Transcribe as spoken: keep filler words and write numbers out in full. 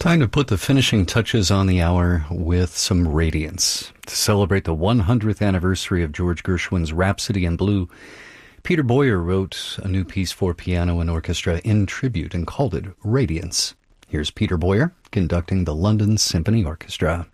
Time to put the finishing touches on the hour with some radiance. To celebrate the one hundredth anniversary of George Gershwin's Rhapsody in Blue, Peter Boyer wrote a new piece for piano and orchestra in tribute and called it Radiance. Here's Peter Boyer conducting the London Symphony Orchestra.